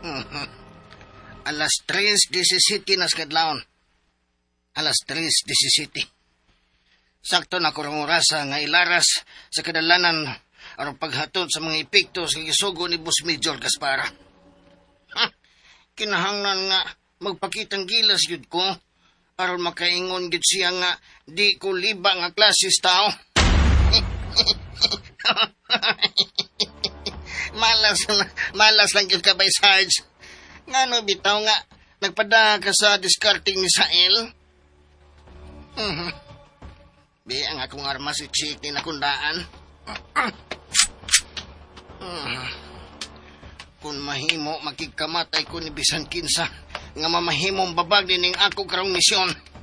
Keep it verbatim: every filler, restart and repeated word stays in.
Mhm. Alas tres disisiti nas kadlawon. Alas tres disisiti. Sakto na kurang orasa nga ilaras sa kadalanan aron paghatod sa mga epekto sa gisugo ni Boss Major Gaspara. Ha, kinahanglan nga magpakitang gilas yun ko aron makaingon gid siya nga di ko liba nga klases tao. malas malas lang yun ka by Sarge. Ngano bitaw nga nagpada ka sa discarding ni Sael? Mhm. Di ang akong arma si Chick ni nakundaan. Mhm. Kung mahimo makikamatay ko ni bisan kinsa nga mamahimong babag ning ako karong misyon.